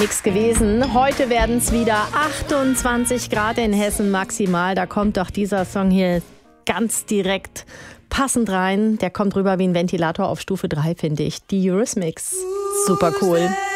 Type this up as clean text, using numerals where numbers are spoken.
Nichts gewesen. Heute werden es wieder 28 Grad in Hessen maximal. Da kommt doch dieser Song hier ganz direkt passend rein. Der kommt rüber wie ein Ventilator auf Stufe 3, finde ich. Die Eurythmics. Super cool.